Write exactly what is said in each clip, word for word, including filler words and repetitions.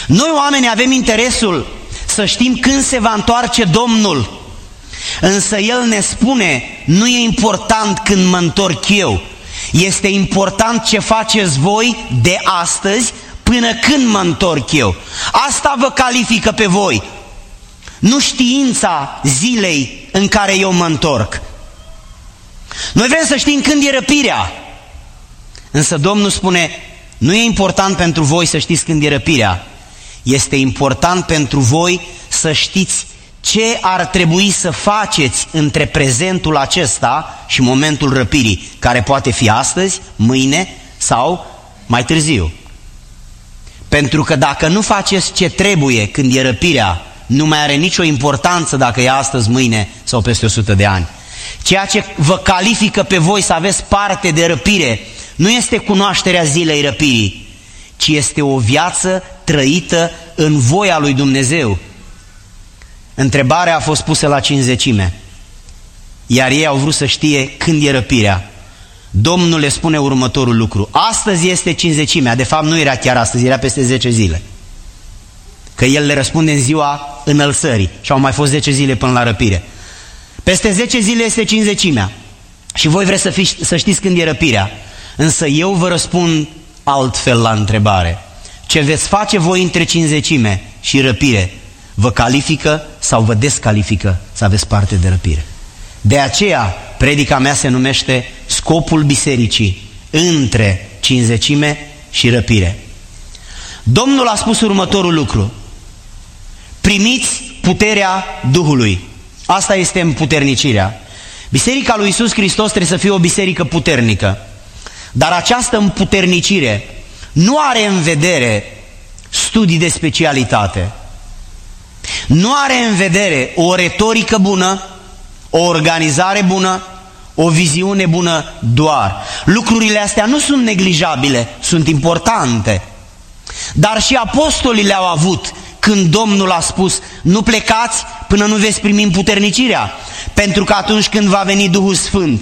Noi oamenii avem interesul să știm când se va întoarce Domnul, însă El ne spune, nu e important când mă întorc eu, este important ce faceți voi de astăzi până când mă întorc eu. Asta vă califică pe voi, nu știința zilei în care eu mă întorc. Noi vrem să știm când e răpirea, însă Domnul spune, nu e important pentru voi să știți când e răpirea, este important pentru voi să știți ce ar trebui să faceți între prezentul acesta și momentul răpirii, care poate fi astăzi, mâine sau mai târziu. Pentru că dacă nu faceți ce trebuie când e răpirea, nu mai are nicio importanță dacă e astăzi, mâine sau peste o sută de ani. Ceea ce vă califică pe voi să aveți parte de răpire nu este cunoașterea zilei răpirii, ci este o viață trăită în voia lui Dumnezeu. Întrebarea a fost pusă la cincizecime, iar ei au vrut să știe când e răpirea. Domnul le spune următorul lucru: astăzi este cincizecimea, de fapt nu era chiar astăzi, era peste zece zile. Că El le răspunde în ziua înălțării și au mai fost zece zile până la răpire. Peste zece zile este cincizecimea și voi vreți să, fiți, să știți când e răpirea. Însă eu vă răspund altfel la întrebare. Ce veți face voi între cincizecime și răpire vă califică sau vă descalifică să aveți parte de răpire. De aceea predica mea se numește Scopul bisericii între cincizecime și răpire. Domnul a spus următorul lucru: primiți puterea Duhului. Asta este împuternicirea. Biserica lui Iisus Hristos trebuie să fie o biserică puternică, dar această împuternicire nu are în vedere studii de specialitate, nu are în vedere o retorică bună, o organizare bună, o viziune bună doar. Lucrurile astea nu sunt neglijabile, sunt importante. Dar și apostolii le-au avut când Domnul a spus: nu plecați până nu veți primi împuternicirea, pentru că atunci când va veni Duhul Sfânt,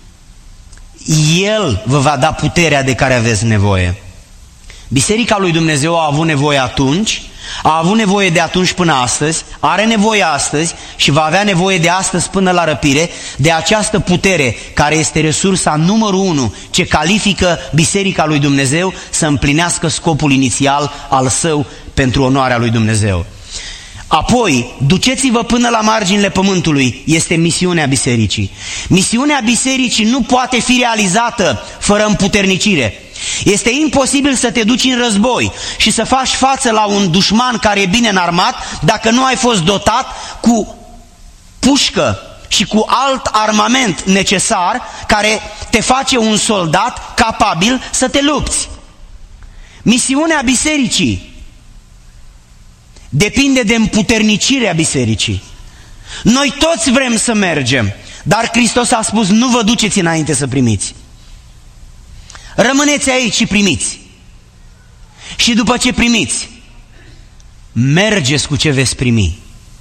El vă va da puterea de care aveți nevoie. Biserica lui Dumnezeu a avut nevoie atunci, a avut nevoie de atunci până astăzi, are nevoie astăzi și va avea nevoie de astăzi până la răpire de această putere care este resursa numărul unu ce califică Biserica lui Dumnezeu să împlinească scopul inițial al său pentru onoarea lui Dumnezeu. Apoi, duceți-vă până la marginile pământului, este misiunea bisericii. Misiunea bisericii nu poate fi realizată fără împuternicire. Este imposibil să te duci în război și să faci față la un dușman care e bine înarmat dacă nu ai fost dotat cu pușcă și cu alt armament necesar care te face un soldat capabil să te lupți. Misiunea bisericii depinde de împuternicirea bisericii. Noi toți vrem să mergem, dar Hristos a spus: nu vă duceți înainte să primiți. Rămâneți aici și primiți. Și după ce primiți, mergeți cu ce veți primi.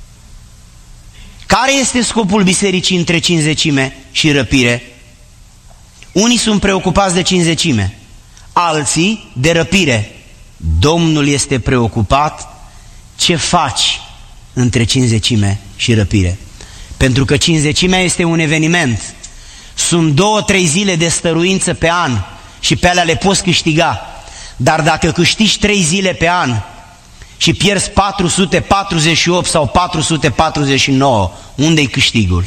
Care este scopul bisericii între cincizecime și răpire? Unii sunt preocupați de cincizecime, alții de răpire. Domnul este preocupat ce faci între cincizecime și răpire. Pentru că cincizecimea este un eveniment. Sunt două, trei zile de stăruință pe an și pe alea le poți câștiga. Dar dacă câștigi trei zile pe an și pierzi patru sute patruzeci și opt sau patru sute patruzeci și nouă, unde-i câștigul?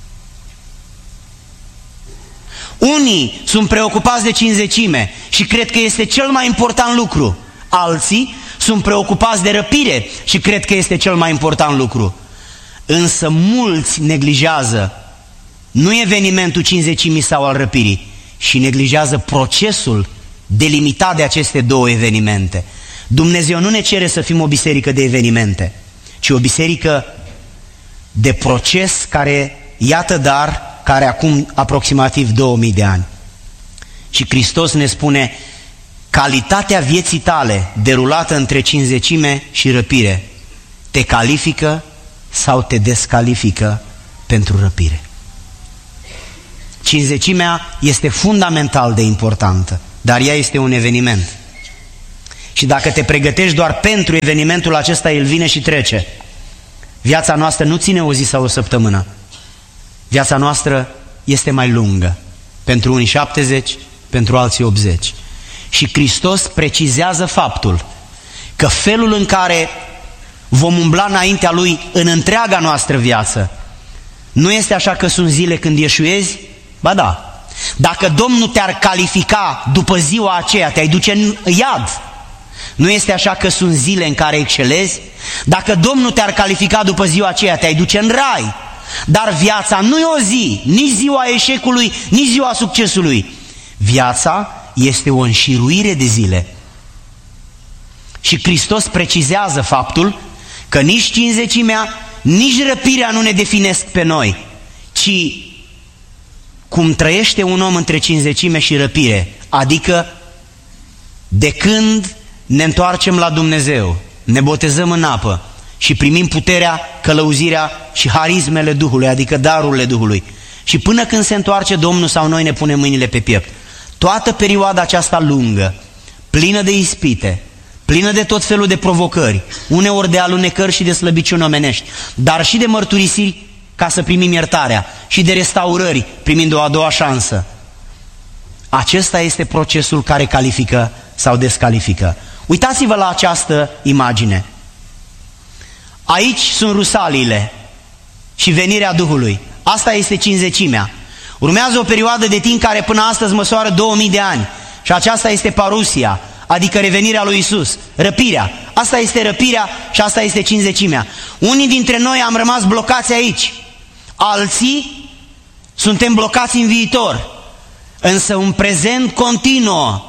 Unii sunt preocupați de cincizecime și cred că este cel mai important lucru. Alții sunt preocupați de răpire și cred că este cel mai important lucru. Însă mulți neglijează nu evenimentul cincizecimii sau al răpirii, și neglijează procesul delimitat de aceste două evenimente. Dumnezeu nu ne cere să fim o biserică de evenimente, ci o biserică de proces care, iată dar, care acum aproximativ două mii de ani. Și Hristos ne spune: calitatea vieții tale derulată între cincizecime și răpire te califică sau te descalifică pentru răpire. Cincizecimea este fundamental de importantă, dar ea este un eveniment. Și dacă te pregătești doar pentru evenimentul acesta, el vine și trece. Viața noastră nu ține o zi sau o săptămână. Viața noastră este mai lungă. Pentru unii șaptezeci, pentru alții optzeci. Și Hristos precizează faptul că felul în care vom umbla înaintea Lui în întreaga noastră viață nu este așa că sunt zile când ieșuiezi, ba da. Dacă Domnul te-ar califica după ziua aceea, te-ai duce în iad. Nu este așa că sunt zile în care excelezi? Dacă Domnul te-ar califica după ziua aceea, te-ai duce în rai. Dar viața nu e o zi, nici ziua eșecului, nici ziua succesului. Viața este o înșiruire de zile. Și Hristos precizează faptul că nici cincizecimea, nici răpirea nu ne definesc pe noi, ci cum trăiește un om între cincizecime și răpire, adică de când ne întoarcem la Dumnezeu, ne botezăm în apă și primim puterea, călăuzirea și harismele Duhului, adică darurile Duhului. Și până când se întoarce Domnul sau noi ne punem mâinile pe piept. Toată perioada aceasta lungă, plină de ispite, plină de tot felul de provocări, uneori de alunecări și de slăbiciuni omenești, dar și de mărturisiri ca să primim iertarea și de restaurări primind o a doua șansă. Acesta este procesul care califică sau descalifică. Uitați-vă la această imagine. Aici sunt rusaliile și venirea Duhului. Asta este cincizecimea. Urmează o perioadă de timp care până astăzi măsoară două mii de ani și aceasta este parusia, adică revenirea lui Isus, răpirea. Asta este răpirea și asta este cincizecimea. Unii dintre noi am rămas blocați aici, alții suntem blocați în viitor, însă un prezent continuă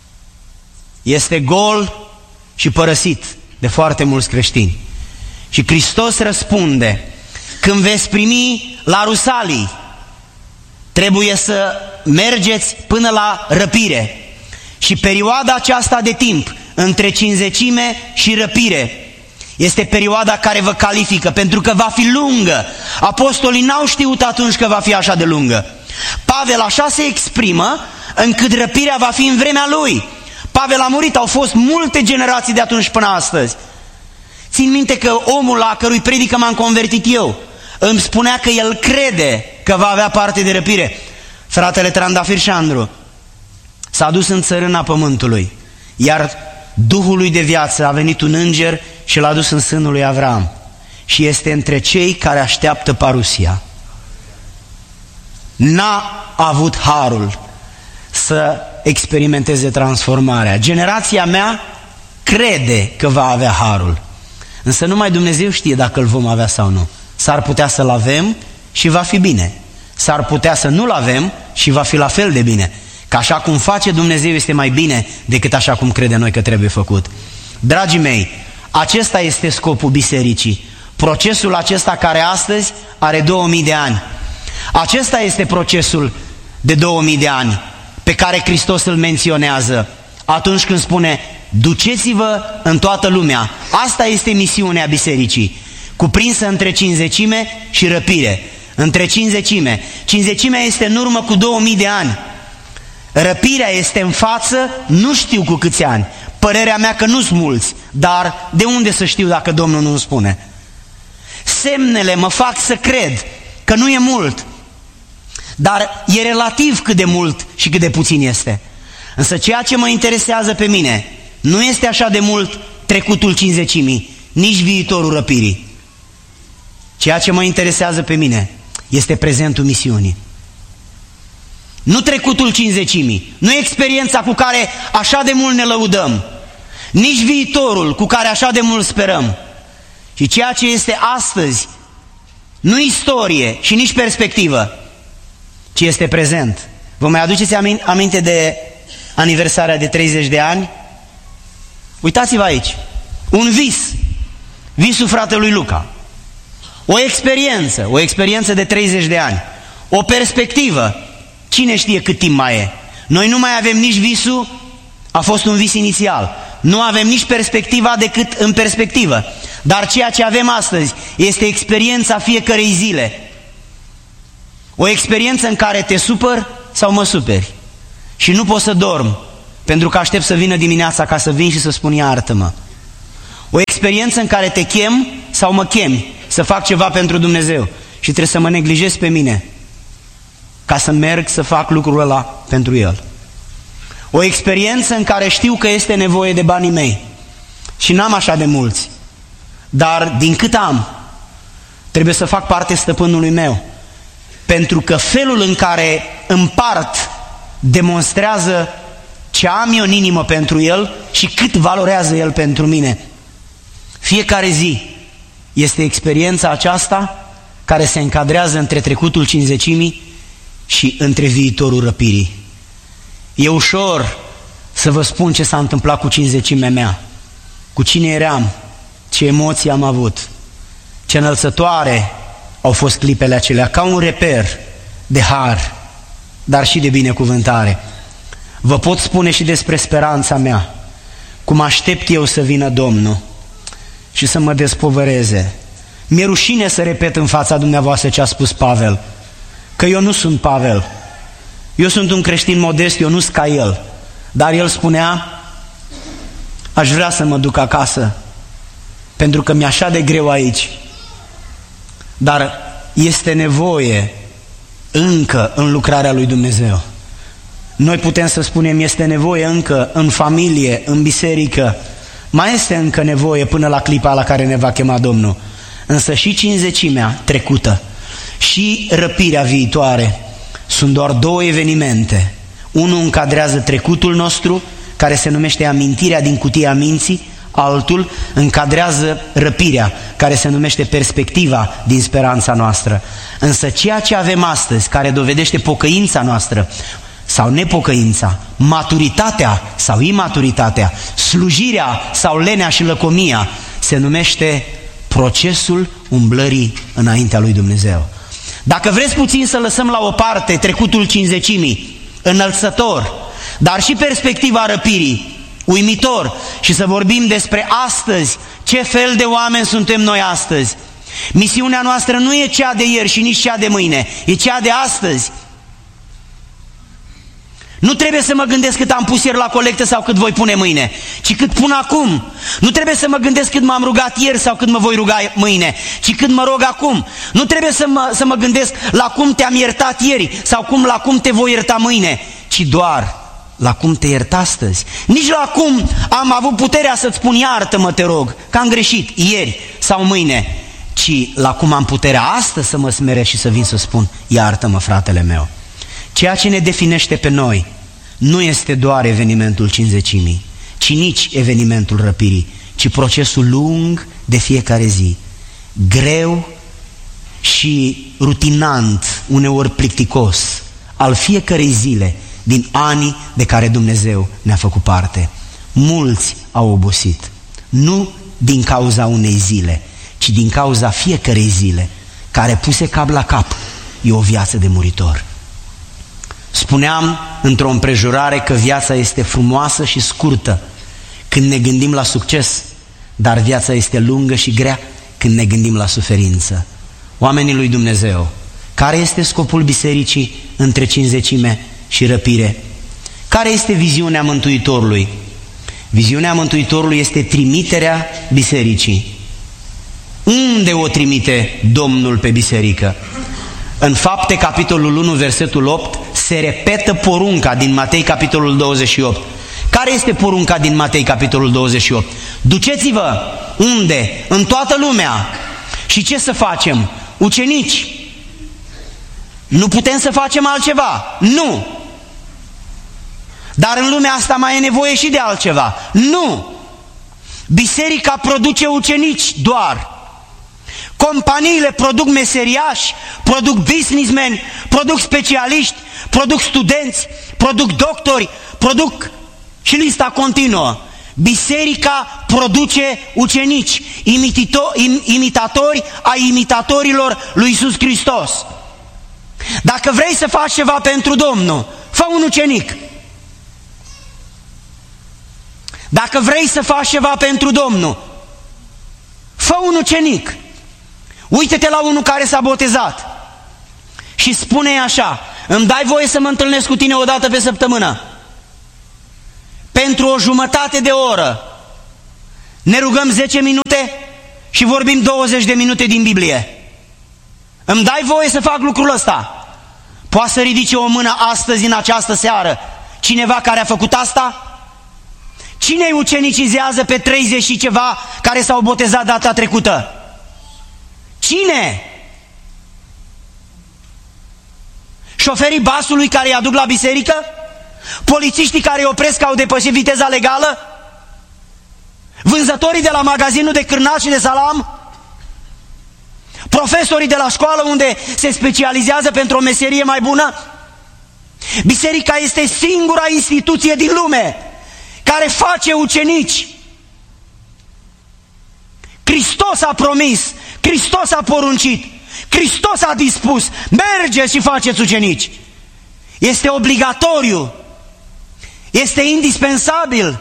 este gol și părăsit de foarte mulți creștini. Și Hristos răspunde: când veți primi la rusalii, trebuie să mergeți până la răpire. Și perioada aceasta de timp între cincizecime și răpire este perioada care vă califică, pentru că va fi lungă. Apostolii n-au știut atunci că va fi așa de lungă. Pavel așa se exprimă încât răpirea va fi în vremea lui. Pavel a murit, au fost multe generații de atunci până astăzi. Țin minte că omul la cărui predică m-am convertit eu îmi spunea că el crede că va avea parte de răpire. Fratele Trandafir Șandru s-a dus în țărâna pământului, iar Duhului de viață a venit un înger și l-a dus în sânul lui Avram și este între cei care așteaptă parusia. N-a avut harul să experimenteze transformarea. Generația mea crede că va avea harul, însă numai Dumnezeu știe dacă îl vom avea sau nu. S-ar putea să-l avem și va fi bine, s-ar putea să nu-l avem și va fi la fel de bine. Că așa cum face Dumnezeu este mai bine decât așa cum crede noi că trebuie făcut. Dragii mei, acesta este scopul bisericii. Procesul acesta care astăzi are două mii de ani. Acesta este procesul de două mii de ani pe care Hristos îl menționează atunci când spune: duceți-vă în toată lumea. Asta este misiunea bisericii, cuprinsă între cincizecime și răpire. Între cincizecime. Cincizecimea este în urmă cu două mii de ani. Răpirea este în față, nu știu cu câți ani. Părerea mea că nu-s mulți, dar de unde să știu dacă Domnul nu-mi spune? Semnele mă fac să cred că nu e mult, dar e relativ cât de mult și cât de puțin este. Însă ceea ce mă interesează pe mine nu este așa de mult trecutul cincizecimii, nici viitorul răpirii. Ceea ce mă interesează pe mine este prezentul misiunii. Nu trecutul cincizecimii, nu experiența cu care așa de mult ne lăudăm, nici viitorul cu care așa de mult sperăm, ci ceea ce este astăzi, nu istorie și nici perspectivă, ci este prezent. Vă mai aduceți aminte de aniversarea de treizeci de ani? Uitați-vă aici, un vis, visul fratelui Luca, o experiență, o experiență de treizeci de ani, o perspectivă. Cine știe cât timp mai e? Noi nu mai avem nici visul, a fost un vis inițial. Nu avem nici perspectiva decât în perspectivă. Dar ceea ce avem astăzi este experiența fiecărei zile. O experiență în care te supăr sau mă superi. Și nu pot să dorm, pentru că aștept să vină dimineața ca să vin și să spun iartă-mă. O experiență în care te chem sau mă chemi să fac ceva pentru Dumnezeu și trebuie să mă neglijez pe mine ca să merg să fac lucrul ăla pentru El. O experiență în care știu că este nevoie de banii mei și n-am așa de mulți, dar din cât am, trebuie să fac parte stăpânului meu, pentru că felul în care împart demonstrează ce am eu în inimă pentru El și cât valorează El pentru mine. Fiecare zi este experiența aceasta care se încadrează între trecutul cincizecimii și între viitorul răpirii. E ușor să vă spun ce s-a întâmplat cu cincizecimea mea, cu cine eram, ce emoții am avut, ce înălțătoare au fost clipele acelea, ca un reper de har, dar și de binecuvântare. Vă pot spune și despre speranța mea, cum aștept eu să vină Domnul și să mă despovăreze. Mi-e rușine să repet în fața dumneavoastră ce a spus Pavel, că eu nu sunt Pavel, eu sunt un creștin modest, eu nu sunt ca el, dar el spunea, aș vrea să mă duc acasă, pentru că mi-e așa de greu aici, dar este nevoie încă în lucrarea lui Dumnezeu. Noi putem să spunem, este nevoie încă în familie, în biserică, mai este încă nevoie până la clipa la care ne va chema Domnul. Însă și cincizecimea trecută și răpirea viitoare sunt doar două evenimente. Unul încadrează trecutul nostru, care se numește amintirea din cutia minții, altul încadrează răpirea, care se numește perspectiva din speranța noastră. Însă ceea ce avem astăzi, care dovedește pocăința noastră sau nepocăința, maturitatea sau imaturitatea, slujirea sau lenea și lăcomia, se numește procesul umblării înaintea lui Dumnezeu. Dacă vreți puțin să lăsăm la o parte trecutul cincizecimii, înălțător, dar și perspectiva răpirii, uimitor, și să vorbim despre astăzi, ce fel de oameni suntem noi astăzi. Misiunea noastră nu e cea de ieri și nici cea de mâine, e cea de astăzi. Nu trebuie să mă gândesc cât am pus ieri la colectă sau cât voi pune mâine, ci cât pun acum. Nu trebuie să mă gândesc cât m-am rugat ieri sau cât mă voi ruga mâine, ci cât mă rog acum. Nu trebuie să mă, să mă gândesc la cum te-am iertat ieri sau cum, la cum te voi ierta mâine, ci doar la cum te iert astăzi. Nici la cum am avut puterea să-ți spun iartă-mă, te rog, că am greșit ieri sau mâine, ci la cum am puterea astăzi să mă smeresc și să vin să spun iartă-mă, fratele meu. Ceea ce ne definește pe noi nu este doar evenimentul cincizecimii, ci nici evenimentul răpirii, ci procesul lung de fiecare zi, greu și rutinant, uneori plicticos, al fiecărei zile din anii de care Dumnezeu ne-a făcut parte. Mulți au obosit, nu din cauza unei zile, ci din cauza fiecărei zile, care puse cap la cap e o viață de muritor. Spuneam într-o împrejurare că viața este frumoasă și scurtă când ne gândim la succes, dar viața este lungă și grea când ne gândim la suferință. Oamenii lui Dumnezeu, care este scopul bisericii între cincizecime și răpire? Care este viziunea Mântuitorului? Viziunea Mântuitorului este trimiterea bisericii. Unde o trimite Domnul pe biserică? În Fapte, capitolul unu, versetul opt, se repetă porunca din Matei, capitolul douăzeci și opt. Care este porunca din Matei, capitolul douăzeci și opt? Duceți-vă unde? În toată lumea. Și ce să facem? Ucenici. Nu putem să facem altceva. Nu. Dar în lumea asta mai e nevoie și de altceva. Nu. Biserica produce ucenici doar. Companiile produc meseriași, produc businessmen, produc specialiști, produc studenți, produc doctori, produc și lista continuă. Biserica produce ucenici, imitatori ai imitatorilor lui Iisus Hristos. Dacă vrei să faci ceva pentru Domnul, fă un ucenic. Dacă vrei să faci ceva pentru Domnul, fă un ucenic. Uită-te la unul care s-a botezat și spune așa: îmi dai voie să mă întâlnesc cu tine o dată pe săptămână? pentru o jumătate de oră ne rugăm zece minute și vorbim douăzeci de minute din Biblie. Îmi dai voie să fac lucrul ăsta? Poate să ridice o mână astăzi, în această seară, cineva care a făcut asta? Cine îi ucenicizează pe treizeci și ceva care s-au botezat data trecută? Cine? Șoferii basului care îi aduc la biserică? Polițiștii care îi opresc că au depășit viteza legală? Vânzătorii de la magazinul de cârnați și de salam? Profesorii de la școală unde se specializează pentru o meserie mai bună? Biserica este singura instituție din lume care face ucenici. Hristos a promis, Hristos a poruncit, Hristos a dispus, mergeți și faceți ucenici. Este obligatoriu, este indispensabil,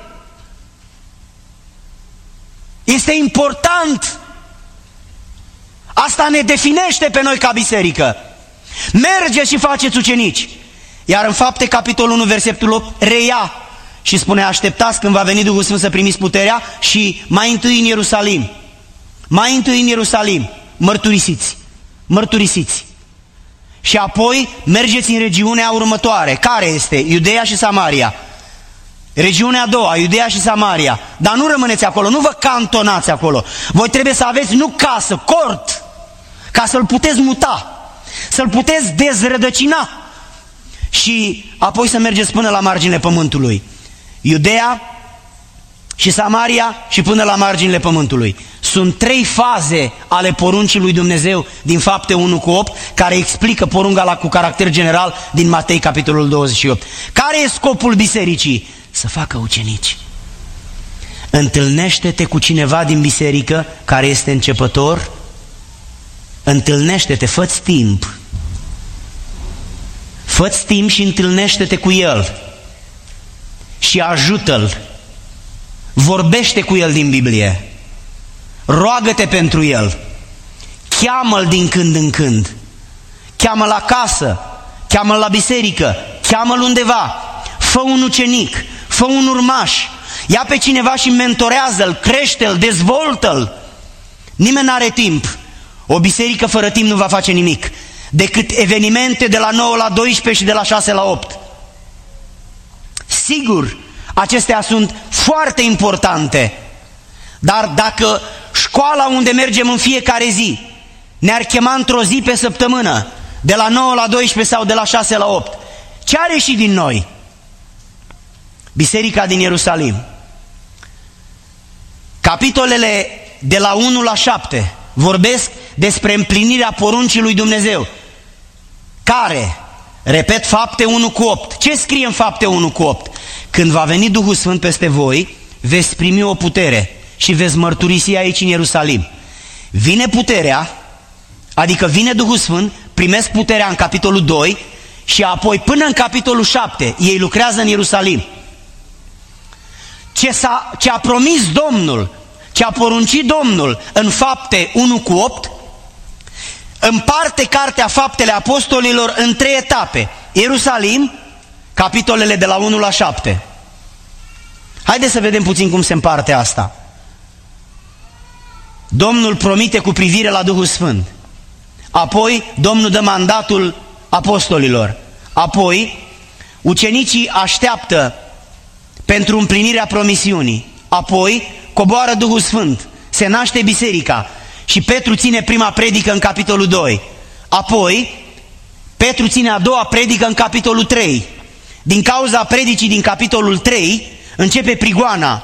este important. Asta ne definește pe noi ca biserică. Mergeți și faceți ucenici. Iar în Fapte, capitolul unu, versetul opt, reia și spune: așteptați când va veni Duhul Sfânt să primiți puterea și mai întâi în Ierusalim. Mai întâi în Ierusalim, mărturisiți, mărturisiți. Și apoi mergeți în regiunea următoare. Care este? Iudeea și Samaria. Regiunea a doua, Iudeea și Samaria. Dar nu rămâneți acolo, nu vă cantonați acolo. Voi trebuie să aveți nu casă, cort, ca să-l puteți muta, să-l puteți dezrădăcina și apoi să mergeți până la marginile pământului. Iudeea și Samaria și până la marginile pământului. Sunt trei faze ale poruncii lui Dumnezeu din Fapte unu cu opt, care explică porunca la cu caracter general din Matei, capitolul douăzeci și opt. Care e scopul bisericii? Să facă ucenici. Întâlnește-te cu cineva din biserică care este începător, întâlnește-te, fă-ți timp. Fă-ți timp și întâlnește-te cu el și ajută-l. Vorbește cu el din Biblie. Roagă-te pentru el. Cheamă-l din când în când. Cheamă-l acasă, cheamă-l la biserică, cheamă-l undeva. Fă un ucenic, fă un urmaș. Ia pe cineva și mentorează-l, crește-l, dezvoltă-l. Nimeni n-are timp. O biserică fără timp nu va face nimic, decât evenimente de la nouă la doisprezece și de la șase la opt. Sigur, acestea sunt foarte importante, dar dacă școala unde mergem în fiecare zi ne-ar chema într-o zi pe săptămână, de la nouă la doisprezece sau de la șase la opt, ce are și din noi? Biserica din Ierusalim. Capitolele de la unu la șapte vorbesc despre împlinirea poruncii lui Dumnezeu, care, repet, Fapte unu cu opt. Ce scrie în Fapte unu cu opt? Când va veni Duhul Sfânt peste voi, veți primi o putere și veți mărturisi aici în Ierusalim. Vine puterea, adică vine Duhul Sfânt, primesc puterea în capitolul doi și apoi până în capitolul șapte ei lucrează în Ierusalim. Ce, s-a, ce a promis Domnul, ce a poruncit Domnul în Fapte unu cu opt, împarte cartea Faptele Apostolilor în trei etape. Ierusalim, capitolele de la unu la șapte. Haideți să vedem puțin cum se împarte asta. Domnul promite cu privire la Duhul Sfânt. Apoi Domnul dă mandatul apostolilor. Apoi ucenicii așteaptă pentru împlinirea promisiunii. Apoi coboară Duhul Sfânt, se naște biserica și Petru ține prima predică în capitolul doi. Apoi Petru ține a doua predică în capitolul trei. Din cauza predicii din capitolul trei începe prigoana,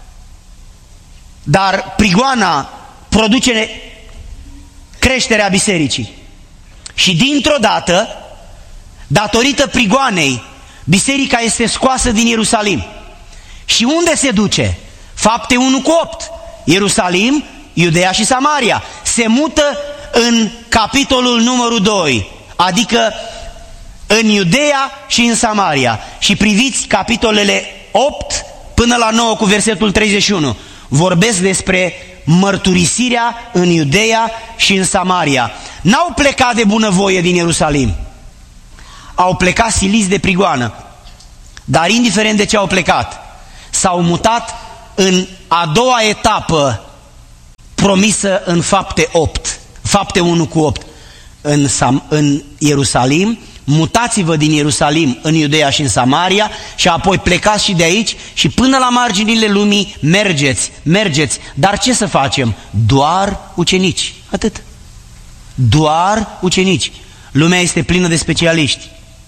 dar prigoana produce creșterea bisericii. Și dintr-o dată, datorită prigoanei, biserica este scoasă din Ierusalim. Și unde se duce? Fapte unu cu opt. Ierusalim, Iudeea și Samaria. Se mută în capitolul numărul doi, adică în Iudeea și în Samaria. Și priviți capitolele opt până la nouă cu versetul treizeci și unu. Vorbesc despre mărturisirea în Iudeea și în Samaria. N-au plecat de bunăvoie din Ierusalim. Au plecat siliți de prigoană. Dar indiferent de ce au plecat, s-au mutat în a doua etapă promisă în Fapte opt, Fapte unu cu opt, în, Sam, în Ierusalim. Mutați-vă din Ierusalim în Iudeea și în Samaria și apoi plecați și de aici și până la marginile lumii mergeți, mergeți. Dar ce să facem? Doar ucenici, atât. Doar ucenici. Lumea este plină de specialiști.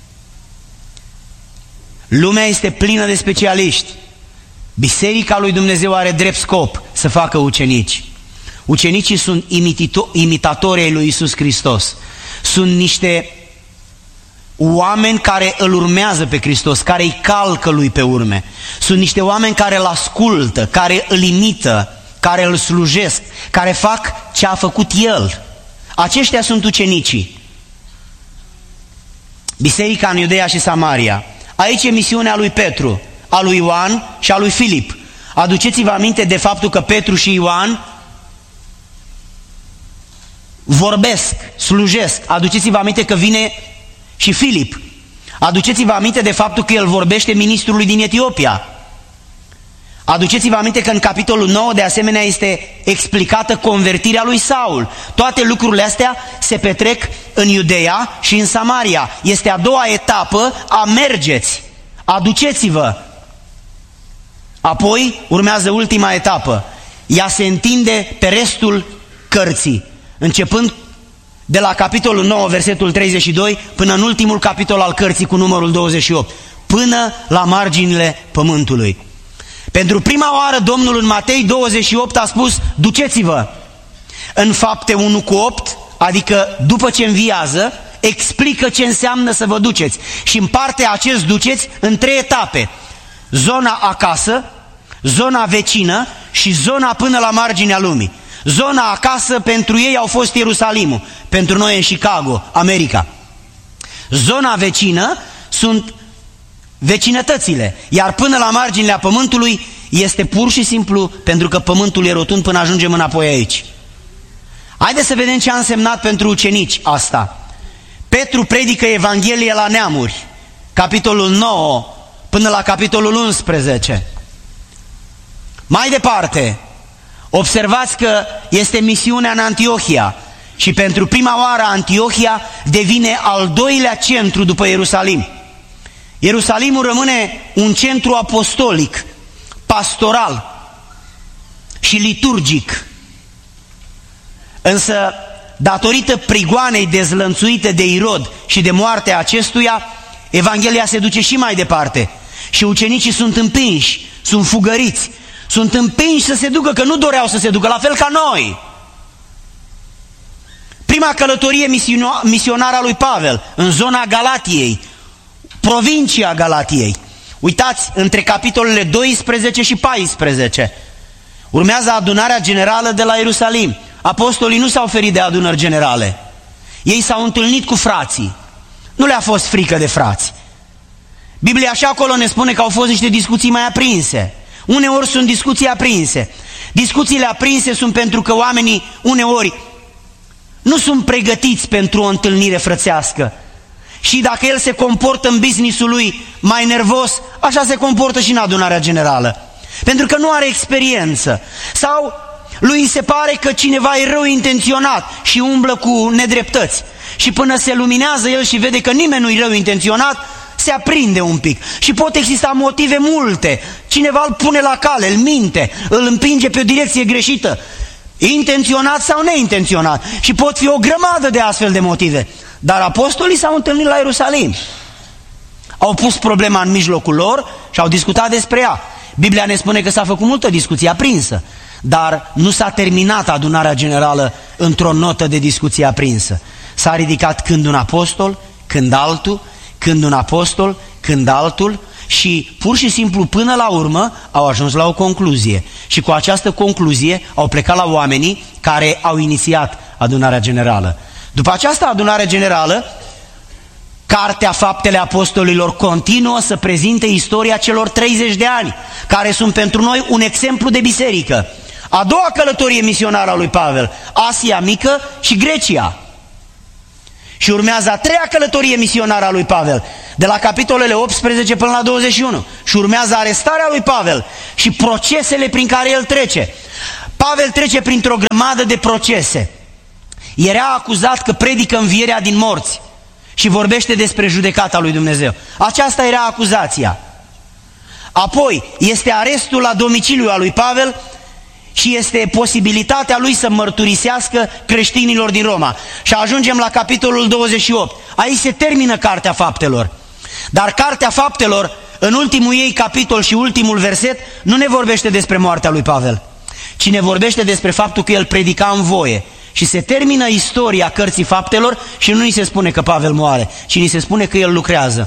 Lumea este plină de specialiști. Biserica lui Dumnezeu are drept scop să facă ucenici. Ucenicii sunt imitatori ai lui Iisus Hristos. Sunt niște oameni care îl urmează pe Hristos, care îi calcă lui pe urme. Sunt niște oameni care îl ascultă, care îl imită, care îl slujesc, care fac ce a făcut el. Aceștia sunt ucenicii. Biserica în Iudeea și Samaria. Aici e misiunea lui Petru, a lui Ioan și a lui Filip. Aduceți-vă aminte de faptul că Petru și Ioan vorbesc, slujesc. Aduceți-vă aminte că vine și Filip. Aduceți-vă aminte de faptul că el vorbește ministrului din Etiopia. Aduceți-vă aminte că în capitolul nouă de asemenea este explicată convertirea lui Saul. Toate lucrurile astea se petrec în Iudeea și în Samaria. Este a doua etapă a mergeți, aduceți-vă. Apoi urmează ultima etapă. Ea se întinde pe restul cărții, începând de la capitolul nouă, versetul treizeci și doi, până în ultimul capitol al cărții cu numărul douăzeci și opt, până la marginile pământului. Pentru prima oară Domnul în Matei douăzeci și opt a spus, duceți-vă. În Fapte unu cu opt, adică după ce înviază, explică ce înseamnă să vă duceți și împarte acest duceți în trei etape. Zona acasă, zona vecină și zona până la marginea lumii. Zona acasă pentru ei au fost Ierusalimul, pentru noi în Chicago, America. Zona vecină sunt vecinătățile, iar până la marginea pământului este pur și simplu pentru că pământul e rotund până ajungem înapoi aici. Haideți să vedem ce a însemnat pentru ucenici asta. Petru predică Evanghelia la neamuri, capitolul nouă până la capitolul unsprezece. Mai departe, observați că este misiunea în Antiohia și pentru prima oară Antiohia devine al doilea centru după Ierusalim. Ierusalimul rămâne un centru apostolic, pastoral și liturgic. Însă, datorită prigoanei dezlănțuite de Irod și de moartea acestuia, Evanghelia se duce și mai departe. Și ucenicii sunt împinși, sunt fugăriți, sunt împinși să se ducă, că nu doreau să se ducă, la fel ca noi. Prima călătorie misionară a lui Pavel, în zona Galatiei, provincia Galatiei. Uitați, între capitolele doisprezece și paisprezece, urmează adunarea generală de la Ierusalim. Apostolii nu s-au ferit de adunări generale. Ei s-au întâlnit cu frații. Nu le-a fost frică de frați. Biblia și acolo ne spune că au fost niște discuții mai aprinse. Uneori sunt discuții aprinse. Discuțiile aprinse sunt pentru că oamenii uneori nu sunt pregătiți pentru o întâlnire frățească. Și dacă el se comportă în business-ul lui mai nervos, așa se comportă și în adunarea generală. Pentru că nu are experiență. Sau lui se pare că cineva e rău intenționat și umblă cu nedreptăți. Și până se luminează el și vede că nimeni nu e rău intenționat, se aprinde un pic. Și pot exista motive multe. Cineva îl pune la cale, îl minte, îl împinge pe o direcție greșită, intenționat sau neintenționat. Și pot fi o grămadă de astfel de motive. Dar apostolii s-au întâlnit la Ierusalim. Au pus problema în mijlocul lor și au discutat despre ea. Biblia ne spune că s-a făcut multă discuție aprinsă, dar nu s-a terminat adunarea generală într-o notă de discuție aprinsă. S-a ridicat când un apostol, când altul, când un apostol, când altul și pur și simplu până la urmă au ajuns la o concluzie. Și cu această concluzie au plecat la oamenii care au inițiat adunarea generală. După această adunare generală, Cartea Faptele Apostolilor continuă să prezinte istoria celor treizeci de ani, care sunt pentru noi un exemplu de biserică. A doua călătorie misionară a lui Pavel, Asia Mică și Grecia. Și urmează a treia călătorie misionară a lui Pavel, de la capitolele optsprezece până la douăzeci și unu. Și urmează arestarea lui Pavel și procesele prin care el trece. Pavel trece printr-o grămadă de procese. Era acuzat că predică învierea din morți și vorbește despre judecata lui Dumnezeu. Aceasta era acuzația. Apoi este arestul la domiciliu al lui Pavel și este posibilitatea lui să mărturisească creștinilor din Roma. Și ajungem la capitolul douăzeci și opt. Aici se termină Cartea Faptelor. Dar Cartea Faptelor, în ultimul ei capitol și ultimul verset, nu ne vorbește despre moartea lui Pavel, ci ne vorbește despre faptul că el predica în voie. Și se termină istoria Cărții Faptelor și nu ni se spune că Pavel moare, ci ni se spune că el lucrează.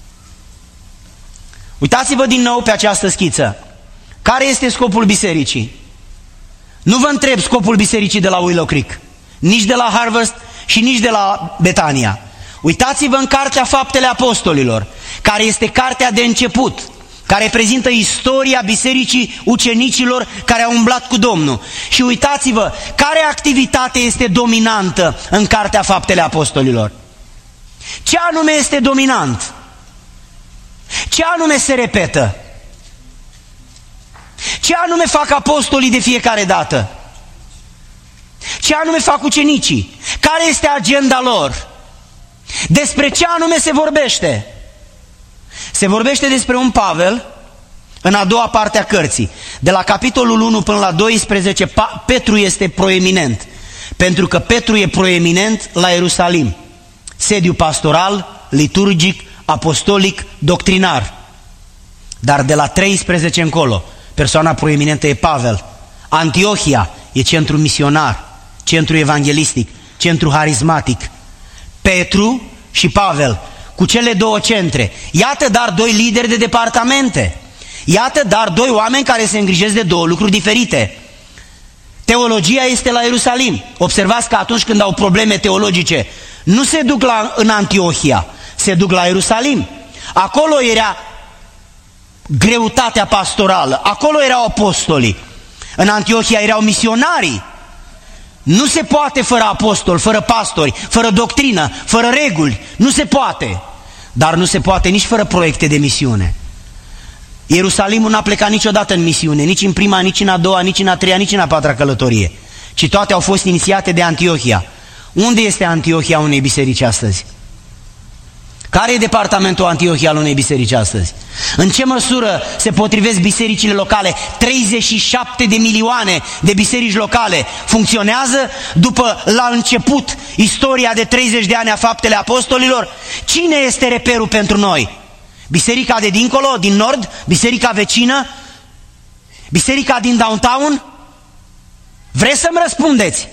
Uitați-vă din nou pe această schiță. Care este scopul bisericii? Nu vă întreb scopul bisericii de la Willow Creek, nici de la Harvest și nici de la Betania. Uitați-vă în Cartea Faptele Apostolilor, care este cartea de început, care prezintă istoria bisericii ucenicilor care au umblat cu Domnul. Și uitați-vă, care activitate este dominantă în Cartea Faptele Apostolilor? Ce anume este dominant? Ce anume se repetă? Ce anume fac apostolii de fiecare dată? Ce anume fac ucenicii? Care este agenda lor? Despre ce anume se vorbește? Se vorbește despre un Pavel în a doua parte a cărții. De la capitolul unu până la doisprezece, Petru este proeminent, pentru că Petru e proeminent la Ierusalim. Sediu pastoral, liturgic, apostolic, doctrinar. Dar de la treisprezece încolo, persoana proeminentă e Pavel. Antiohia e centru misionar, centru evanghelistic, centru harismatic. Petru și Pavel, cu cele două centre. Iată dar doi lideri de departamente. Iată dar doi oameni care se îngrijesc de două lucruri diferite. Teologia este la Ierusalim. Observați că atunci când au probleme teologice, nu se duc la, în Antiohia, se duc la Ierusalim. Acolo era greutatea pastorală, acolo erau apostolii. În Antiohia erau misionarii. Nu se poate fără apostoli, fără pastori, fără doctrină, fără reguli. Nu se poate. Dar nu se poate nici fără proiecte de misiune. Ierusalimul n-a plecat niciodată în misiune, nici în prima, nici în a doua, nici în a treia, nici în a patra călătorie, ci toate au fost inițiate de Antiohia. Unde este Antiohia unei biserici astăzi? Care e departamentul Antiohia al unei biserici astăzi? În ce măsură se potrivesc bisericile locale? treizeci și șapte de milioane de biserici locale funcționează după la început istoria de treizeci de ani a Faptele Apostolilor? Cine este reperul pentru noi? Biserica de dincolo, din nord? Biserica vecină? Biserica din downtown? Vreți să-mi răspundeți?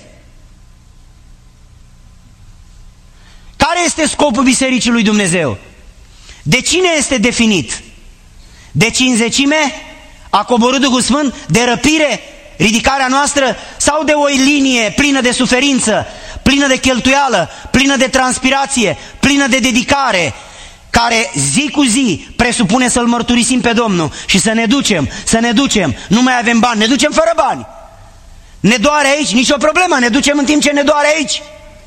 Care este scopul Bisericii lui Dumnezeu? De cine este definit? De cinzecime? A coborât Duhul Sfânt? De răpire? Ridicarea noastră? Sau de o linie plină de suferință, plină de cheltuială, plină de transpirație, plină de dedicare, care zi cu zi presupune să-L mărturisim pe Domnul și să ne ducem, să ne ducem, nu mai avem bani, ne ducem fără bani. Ne doare aici, nicio problemă, ne ducem în timp ce ne doare aici.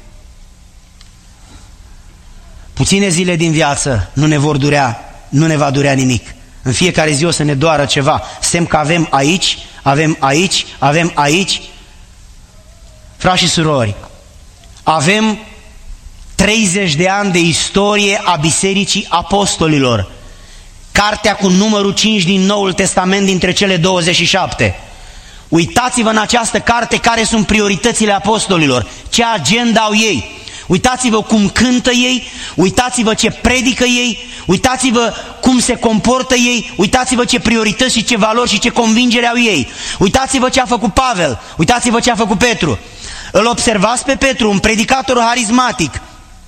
Puține zile din viață nu ne vor durea, nu ne va durea nimic. În fiecare zi o să ne doară ceva. Semn că avem aici, avem aici, avem aici. Frați și surori, avem treizeci de ani de istorie a Bisericii Apostolilor. Cartea cu numărul cinci din Noul Testament dintre cele douăzeci și șapte. Uitați-vă în această carte care sunt prioritățile apostolilor, ce agenda au ei. Uitați-vă cum cântă ei, uitați-vă ce predică ei, uitați-vă cum se comportă ei, uitați-vă ce priorități și ce valori și ce convingere au ei. Uitați-vă ce a făcut Pavel, uitați-vă ce a făcut Petru. Îl observați pe Petru, un predicator harismatic.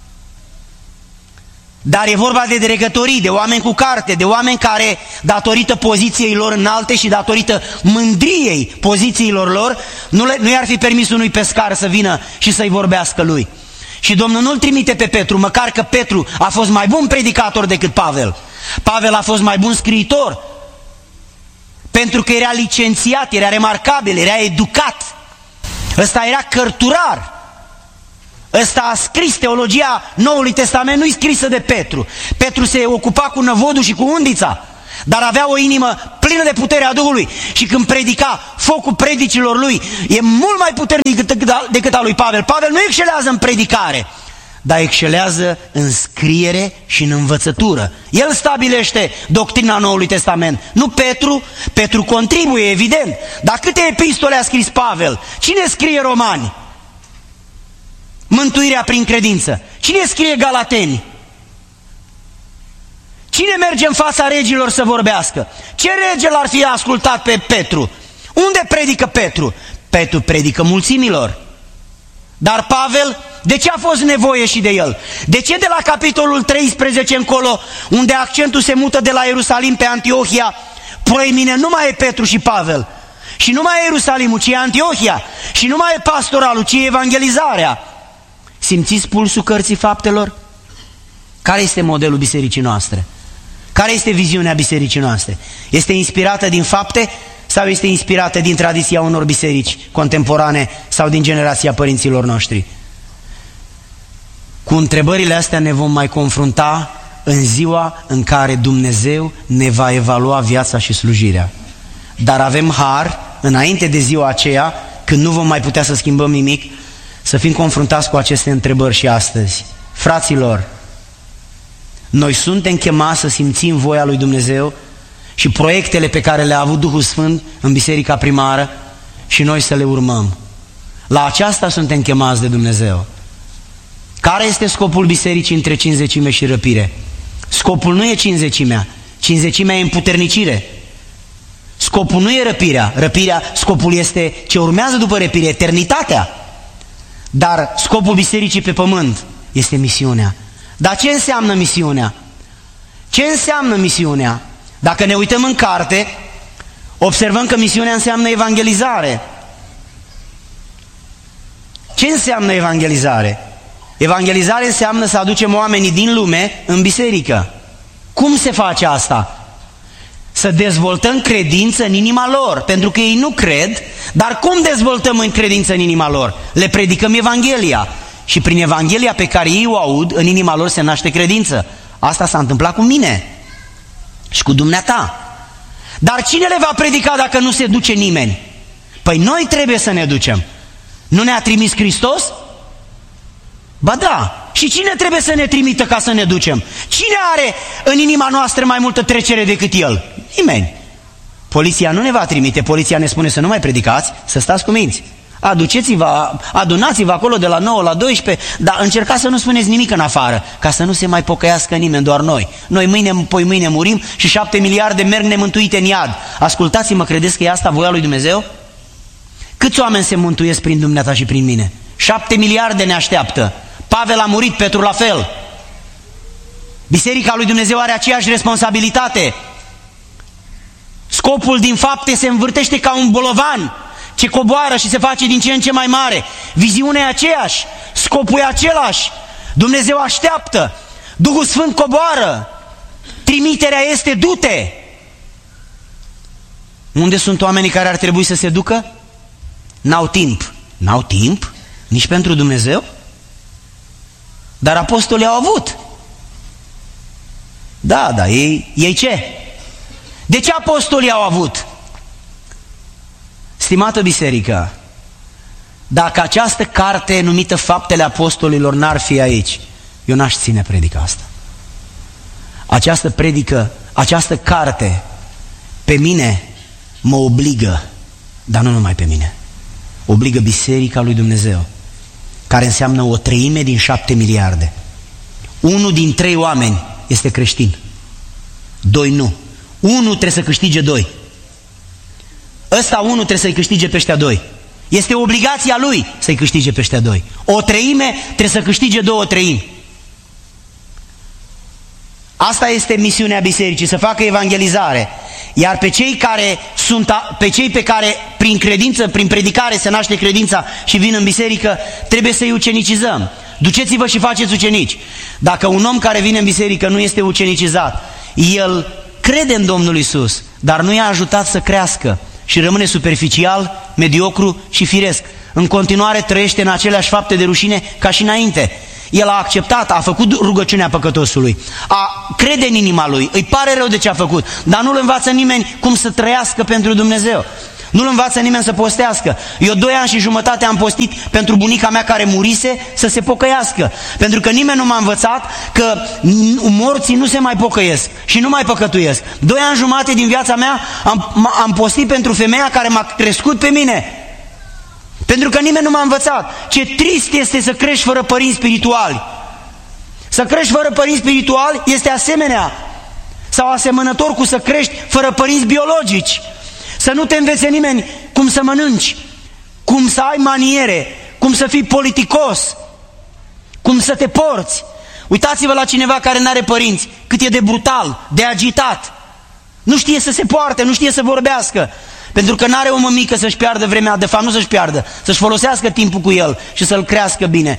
Dar e vorba de dregătorii, de oameni cu carte, de oameni care, datorită poziției lor înalte și datorită mândriei pozițiilor lor, nu, le, nu i-ar fi permis unui pescar să vină și să-i vorbească lui. Și Domnul nu-l trimite pe Petru, măcar că Petru a fost mai bun predicator decât Pavel. Pavel a fost mai bun scriitor, pentru că era licențiat, era remarcabil, era educat. Ăsta era cărturar. Ăsta a scris teologia Noului Testament, nu-i scrisă de Petru. Petru se ocupa cu năvodul și cu undița, dar avea o inimă plină de puterea Duhului și când predica, focul predicilor lui e mult mai puternic decât al lui Pavel. Pavel nu excelează în predicare, dar excelează în scriere și în învățătură. El stabilește doctrina Noului Testament, nu Petru. Petru contribuie, evident, dar câte epistole a scris Pavel? Cine scrie Romani? Mântuirea prin credință. Cine scrie Galateni? Cine merge în fața regilor să vorbească? Ce rege l-ar fi ascultat pe Petru? Unde predică Petru? Petru predică mulțimilor. Dar Pavel, de ce a fost nevoie și de el? De ce de la capitolul treisprezece încolo, unde accentul se mută de la Ierusalim pe Antiohia, proemine nu mai e Petru și Pavel, și nu mai e Ierusalimul, ci e Antiohia, și nu mai e pastoralul, ci e evangelizarea? Simțiți pulsul cărții Faptelor? Care este modelul bisericii noastre? Care este viziunea bisericii noastre? Este inspirată din fapte sau este inspirată din tradiția unor biserici contemporane sau din generația părinților noștri? Cu întrebările astea ne vom mai confrunta în ziua în care Dumnezeu ne va evalua viața și slujirea. Dar avem har, înainte de ziua aceea, când nu vom mai putea să schimbăm nimic, să fim confruntați cu aceste întrebări și astăzi. Fraților, noi suntem chemați să simțim voia lui Dumnezeu și proiectele pe care le-a avut Duhul Sfânt în biserica primară și noi să le urmăm. La aceasta suntem chemați de Dumnezeu. Care este scopul bisericii între cincizecime și răpire? Scopul nu e cincizecimea. Cincizecimea e împuternicire. Scopul nu e răpirea. Răpirea, scopul este ce urmează după răpire, eternitatea. Dar scopul bisericii pe pământ este misiunea. Dar ce înseamnă misiunea? Ce înseamnă misiunea? Dacă ne uităm în carte, observăm că misiunea înseamnă evangelizare. Ce înseamnă evangelizare? Evangelizare înseamnă să aducem oamenii din lume în biserică. Cum se face asta? Să dezvoltăm credință în inima lor, pentru că ei nu cred, dar cum dezvoltăm în credință în inima lor? Le predicăm Evanghelia și prin Evanghelia pe care ei o aud, în inima lor se naște credință. Asta s-a întâmplat cu mine și cu dumneata. Dar cine le va predica dacă nu se duce nimeni? Păi noi trebuie să ne ducem. Nu ne-a trimis Hristos? Ba da. Și cine trebuie să ne trimită ca să ne ducem? Cine are în inima noastră mai multă trecere decât El? Nimeni. Poliția nu ne va trimite, poliția ne spune să nu mai predicați, să stați cu minți. Aduceți-vă, adunați-vă acolo de la nouă la doisprezece, dar încercați să nu spuneți nimic în afară, ca să nu se mai pocăiască nimeni, doar noi. Noi mâine, poi mâine murim și șapte miliarde merg nemântuite în iad. Ascultați-mă, credeți că e asta voia lui Dumnezeu? Câți oameni se mântuiesc prin dumneata și prin mine? Șapte miliarde ne așteaptă. Pavel a murit, Petru la fel. Biserica lui Dumnezeu are aceeași responsabilitate. Scopul din fapte se învârtește ca un bolovan ce coboară și se face din ce în ce mai mare. Viziunea e aceeași, scopul e același. Dumnezeu așteaptă, Duhul Sfânt coboară, trimiterea este du-te. Unde sunt oamenii care ar trebui să se ducă? N-au timp. N-au timp? Nici pentru Dumnezeu? Dar apostolii au avut. Da, da, ei, ei ce? De ce apostolii au avut? Stimată biserică, dacă această carte numită Faptele Apostolilor n-ar fi aici, eu n-aș ține predica asta. Această predică, această carte pe mine mă obligă, dar nu numai pe mine, obligă biserica lui Dumnezeu, care înseamnă o treime din șapte miliarde. Unul din trei oameni este creștin, doi nu. Unul trebuie să câștige doi. Ăsta unul trebuie să-i câștige pe ăștia doi. Este obligația lui să-i câștige pe ăștia doi. O treime trebuie să câștige două treimi. Asta este misiunea bisericii, să facă evangelizare. Iar pe cei care sunt, pe cei pe care prin credință, prin predicare se naște credința și vin în biserică, trebuie să-i ucenicizăm. Duceți-vă și faceți ucenici. Dacă un om care vine în biserică nu este ucenicizat, el crede în Domnul Iisus, dar nu i-a ajutat să crească și rămâne superficial, mediocru și firesc. În continuare trăiește în aceleași fapte de rușine ca și înainte. El a acceptat, a făcut rugăciunea păcătosului, a crede în inima lui, îi pare rău de ce a făcut, dar nu-l învață nimeni cum să trăiască pentru Dumnezeu. Nu-l învață nimeni să postească. Eu doi ani și jumătate am postit pentru bunica mea care murise să se pocăiască. Pentru că nimeni nu m-a învățat că morții nu se mai pocăiesc și nu mai păcătuiesc. Doi ani jumate din viața mea am, am postit pentru femeia care m-a crescut pe mine. Pentru că nimeni nu m-a învățat. Ce trist este să crești fără părinți spirituali. Să crești fără părinți spirituali este asemenea sau asemănător cu să crești fără părinți biologici. Să nu te învețe nimeni cum să mănânci, cum să ai maniere, cum să fii politicos, cum să te porți. Uitați-vă la cineva care nu are părinți, cât e de brutal, de agitat. Nu știe să se poarte, nu știe să vorbească. Pentru că nu are o mămică să-și piardă vremea, de fapt nu să-și piardă, să-și folosească timpul cu el și să-l crească bine.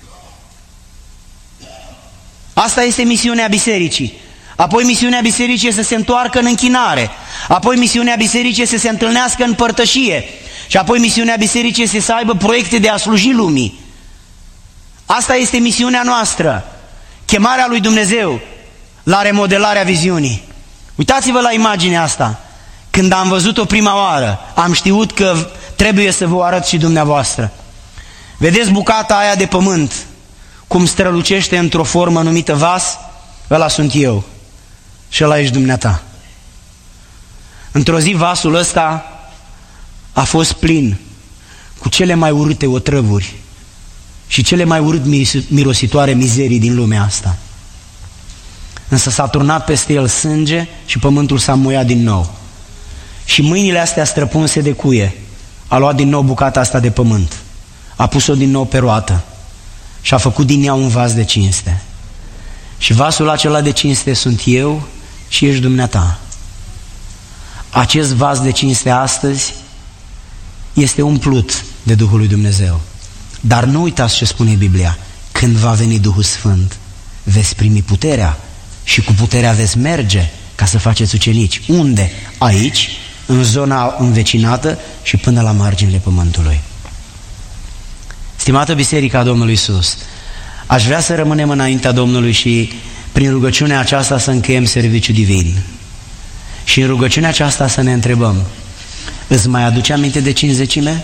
Asta este misiunea bisericii. Apoi misiunea bisericii este să se întoarcă în închinare. Apoi misiunea bisericii este să se întâlnească în părtășie. Și apoi misiunea bisericii este să aibă proiecte de a sluji lumii. Asta este misiunea noastră. Chemarea lui Dumnezeu la remodelarea viziunii. Uitați-vă la imaginea asta. Când am văzut-o prima oară, am știut că trebuie să vă o arăt și dumneavoastră. Vedeți bucata aia de pământ, cum strălucește într-o formă numită vas? Ăla sunt eu și ăla ești dumneata. Într-o zi vasul ăsta a fost plin cu cele mai urâte otrăvuri și cele mai urât mirositoare mizerii din lumea asta. Însă s-a turnat peste el sânge și pământul s-a muiat din nou. Și mâinile astea străpunse de cuie a luat din nou bucata asta de pământ, a pus-o din nou pe roată și a făcut din ea un vas de cinste. Și vasul acela de cinste sunt eu și ești dumneata. Acest vas de cinste astăzi este umplut de Duhul lui Dumnezeu. Dar nu uitați ce spune Biblia. Când va veni Duhul Sfânt, veți primi puterea și cu puterea veți merge ca să faceți ucenici. Unde? Aici, în zona învecinată și până la marginile pământului. Stimată Biserica Domnului Iisus, aș vrea să rămânem înaintea Domnului și prin rugăciunea aceasta să încheiem serviciul divin. Și în rugăciunea aceasta să ne întrebăm: îți mai aduce aminte de cincizecime?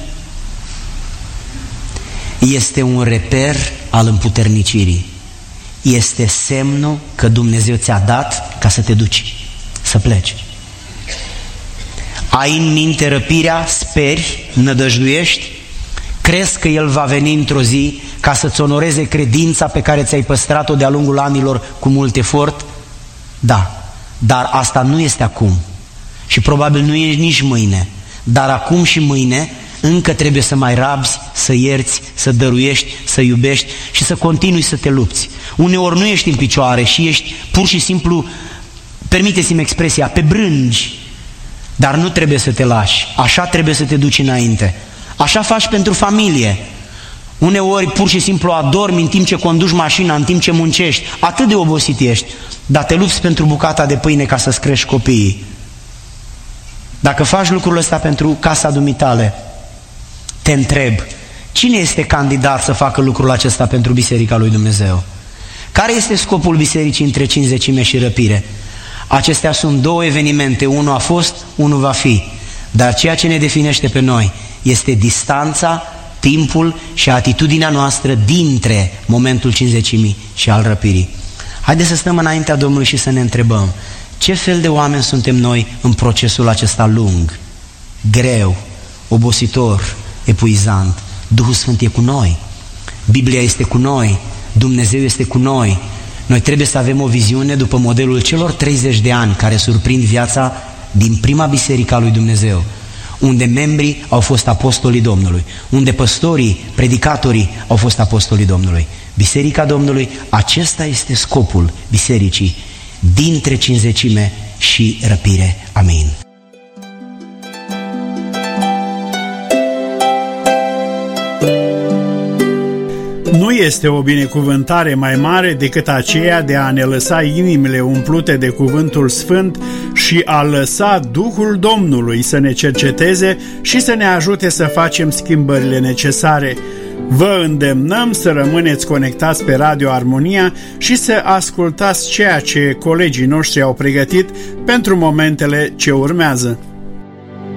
Este un reper al împuternicirii. Este semnul că Dumnezeu ți-a dat ca să te duci, să pleci. Ai în minte răpirea, speri, nădăjduiești, crezi că El va veni într-o zi ca să-ți onoreze credința pe care ți-ai păstrat-o de-a lungul anilor cu mult efort? Da, dar asta nu este acum și probabil nu e nici mâine, dar acum și mâine încă trebuie să mai rabzi, să ierți, să dăruiești, să iubești și să continui să te lupți. Uneori nu ești în picioare și ești pur și simplu, permiteți-mi expresia, pe brângi, dar nu trebuie să te lași, așa trebuie să te duci înainte. Așa faci pentru familie. Uneori pur și simplu adormi în timp ce conduci mașina, în timp ce muncești, atât de obosit ești, dar te lupți pentru bucata de pâine ca să-ți crești copiii. Dacă faci lucrul ăsta pentru casa dumitale, te întreb, cine este candidat să facă lucrul acesta pentru Biserica lui Dumnezeu? Care este scopul bisericii între cincizecime și răpire? Acestea sunt două evenimente, unul a fost, unul va fi. Dar ceea ce ne definește pe noi este distanța, timpul și atitudinea noastră dintre momentul cincizecimii și al răpirii. Haideți să stăm înaintea Domnului și să ne întrebăm: ce fel de oameni suntem noi în procesul acesta lung, greu, obositor, epuizant? Duhul Sfânt e cu noi, Biblia este cu noi, Dumnezeu este cu noi. Noi trebuie să avem o viziune după modelul celor treizeci de ani care surprind viața din prima biserică a lui Dumnezeu, unde membrii au fost apostolii Domnului, unde păstorii, predicatorii au fost apostolii Domnului. Biserica Domnului, acesta este scopul bisericii dintre cincizecime și răpire. Amin. Nu este o binecuvântare mai mare decât aceea de a ne lăsa inimile umplute de cuvântul sfânt și a lăsa Duhul Domnului să ne cerceteze și să ne ajute să facem schimbările necesare. Vă îndemnăm să rămâneți conectați pe Radio Armonia și să ascultați ceea ce colegii noștri au pregătit pentru momentele ce urmează.